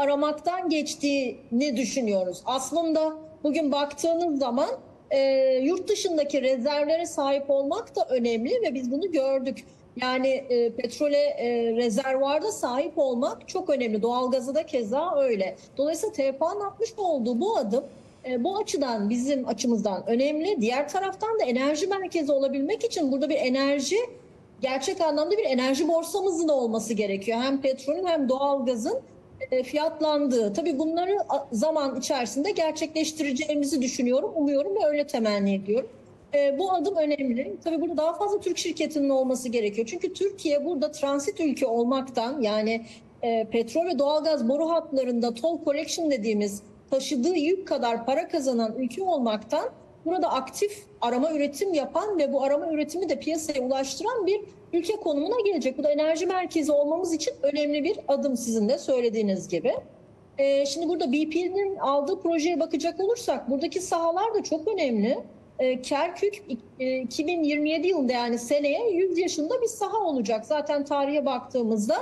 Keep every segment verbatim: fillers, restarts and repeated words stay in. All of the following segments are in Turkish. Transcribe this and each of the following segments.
aramaktan geçtiğini düşünüyoruz. Aslında bugün baktığınız zaman e, yurt dışındaki rezervlere sahip olmak da önemli ve biz bunu gördük. Yani e, petrole e, rezervuarda sahip olmak çok önemli. Doğalgazı da keza öyle. Dolayısıyla T F A'nın atmış olduğu bu adım e, bu açıdan bizim açımızdan önemli. Diğer taraftan da enerji merkezi olabilmek için burada bir enerji, gerçek anlamda bir enerji borsamızın olması gerekiyor. Hem petrolün hem doğalgazın e, fiyatlandığı. Tabii bunları zaman içerisinde gerçekleştireceğimizi düşünüyorum, umuyorum ve öyle temenni ediyorum. E, bu adım önemli. Tabii burada daha fazla Türk şirketinin olması gerekiyor. Çünkü Türkiye burada transit ülke olmaktan, yani e, petrol ve doğalgaz boru hatlarında toll collection dediğimiz taşıdığı yük kadar para kazanan ülke olmaktan burada aktif arama üretim yapan ve bu arama üretimi de piyasaya ulaştıran bir ülke konumuna gelecek. Bu da enerji merkezi olmamız için önemli bir adım, sizin de söylediğiniz gibi. Ee, şimdi burada B P'nin aldığı projeye bakacak olursak buradaki sahalar da çok önemli. Ee, Kerkük iki bin yirmi yedi yılında, yani seneye yüz yaşında bir saha olacak. Zaten tarihe baktığımızda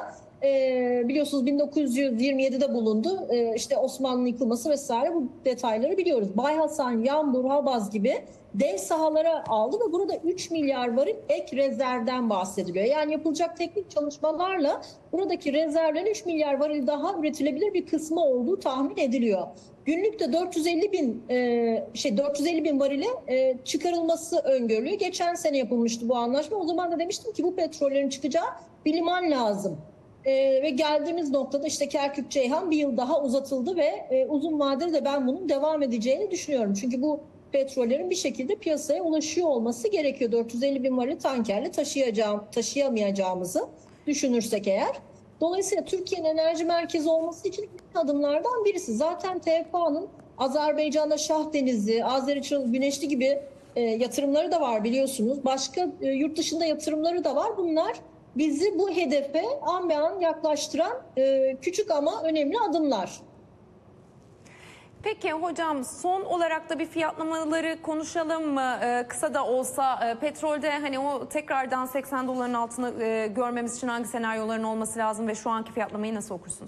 e, biliyorsunuz bin dokuz yüz yirmi yedide bulundu. E, işte Osmanlı yıkılması vesaire, bu detayları biliyoruz. Bayhasan, Yambur, Habaz gibi dev sahalara aldı ve burada üç milyar varil ek rezervden bahsediliyor. Yani yapılacak teknik çalışmalarla buradaki rezervlerin üç milyar varil daha üretilebilir bir kısmı olduğu tahmin ediliyor. Günlükte dört yüz elli bin e, şey dört yüz elli bin varile e, çıkarılması öngörülüyor. Geçen sene yapılmıştı bu anlaşma. O zaman da demiştim ki bu petrollerin çıkacağı bir liman lazım. E, ve geldiğimiz noktada işte Kerkük-Ceyhan bir yıl daha uzatıldı ve e, uzun vadede de ben bunun devam edeceğini düşünüyorum. Çünkü bu petrollerin bir şekilde piyasaya ulaşıyor olması gerekiyor. dört yüz elli bin varil tankerle taşıyacağım, taşıyamayacağımızı düşünürsek eğer. Dolayısıyla Türkiye'nin enerji merkezi olması için ilk adımlardan birisi. Zaten T F A'nın Azerbaycan'da Şah Denizi, Azeriçin Güneşli gibi e, yatırımları da var biliyorsunuz. Başka e, yurt dışında yatırımları da var. Bunlar bizi bu hedefe an be an yaklaştıran e, küçük ama önemli adımlar. Peki hocam, son olarak da bir fiyatlamaları konuşalım mı? Ee, kısa da olsa e, petrolde hani o tekrardan seksen doların altını e, görmemiz için hangi senaryoların olması lazım ve şu anki fiyatlamayı nasıl okursunuz?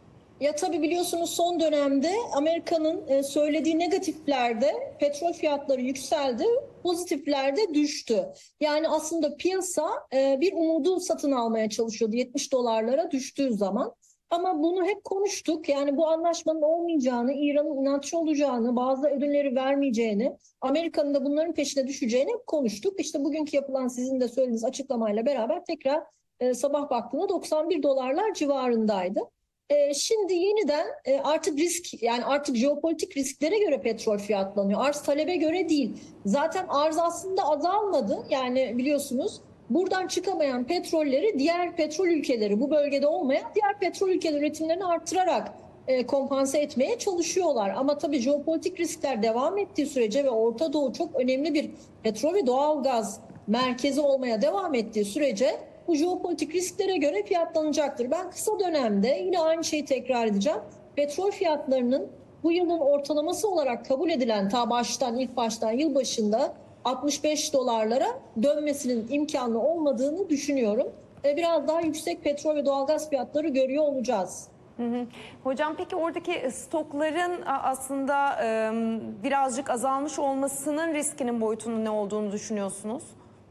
Ya tabii biliyorsunuz son dönemde Amerika'nın söylediği negatiflerde petrol fiyatları yükseldi, pozitiflerde düştü. Yani aslında piyasa bir umudu satın almaya çalışıyordu yetmiş dolarlara düştüğü zaman. Ama bunu hep konuştuk. Yani bu anlaşmanın olmayacağını, İran'ın inatçı olacağını, bazı ödülleri vermeyeceğini, Amerika'nın da bunların peşine düşeceğini hep konuştuk. İşte bugünkü yapılan, sizin de söylediğiniz açıklamayla beraber tekrar sabah baktığında doksan bir dolarlar civarındaydı. Şimdi yeniden artık risk, yani artık jeopolitik risklere göre petrol fiyatlanıyor. Arz talebe göre değil. Zaten arz aslında azalmadı. Yani biliyorsunuz buradan çıkamayan petrolleri diğer petrol ülkeleri, bu bölgede olmayan diğer petrol ülkeleri üretimlerini arttırarak kompanse etmeye çalışıyorlar. Ama tabii jeopolitik riskler devam ettiği sürece ve Orta Doğu çok önemli bir petrol ve doğalgaz merkezi olmaya devam ettiği sürece bu jeopolitik risklere göre fiyatlanacaktır. Ben kısa dönemde yine aynı şeyi tekrar edeceğim. Petrol fiyatlarının bu yılın ortalaması olarak kabul edilen, ta baştan, ilk baştan yıl başında altmış beş dolarlara dönmesinin imkanı olmadığını düşünüyorum. Biraz daha yüksek petrol ve doğalgaz fiyatları görüyor olacağız. Hı hı. Hocam peki oradaki stokların aslında birazcık azalmış olmasının riskinin boyutunun ne olduğunu düşünüyorsunuz?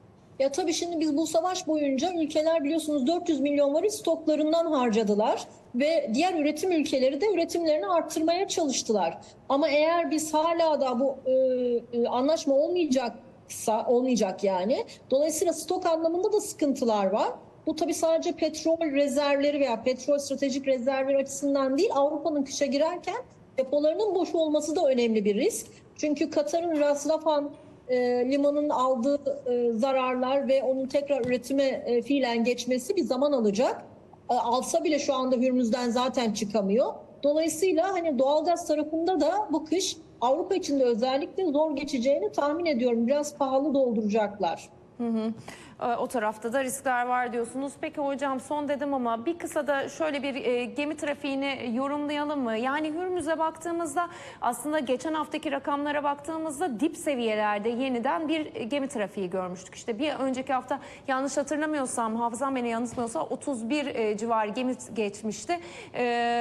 Ya tabii şimdi biz bu savaş boyunca ülkeler biliyorsunuz dört yüz milyon varil stoklarından harcadılar ve diğer üretim ülkeleri de üretimlerini arttırmaya çalıştılar. Ama eğer biz hala da bu e, e, anlaşma olmayacaksa, olmayacak yani. Dolayısıyla stok anlamında da sıkıntılar var. Bu tabii sadece petrol rezervleri veya petrol stratejik rezervleri açısından değil, Avrupa'nın kışa girerken depolarının boş olması da önemli bir risk. Çünkü Katar'ın Ras Laffan E, limanın aldığı e, zararlar ve onun tekrar üretime e, fiilen geçmesi bir zaman alacak. E, alsa bile şu anda Hürmüz'den zaten çıkamıyor. Dolayısıyla hani doğalgaz tarafında da bu kış Avrupa için de özellikle zor geçeceğini tahmin ediyorum. Biraz pahalı dolduracaklar. Hı hı. O tarafta da riskler var diyorsunuz. Peki hocam, son dedim ama bir kısa da şöyle bir e, gemi trafiğini yorumlayalım mı? Yani Hürmüz'e baktığımızda, aslında geçen haftaki rakamlara baktığımızda dip seviyelerde yeniden bir gemi trafiği görmüştük. İşte bir önceki hafta, yanlış hatırlamıyorsam, hafızam beni yanıltmıyorsa otuz bir e, civarı gemi geçmişti. E,